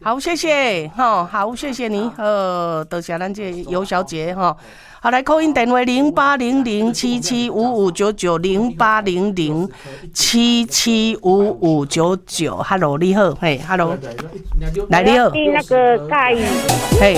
好，谢谢，好，谢谢你，多谢咱这尤小姐哈。好，来call in电话0800775599，0800775599。Hello，你好，嘿 ，Hello，来你好， 那个盖， 嘿。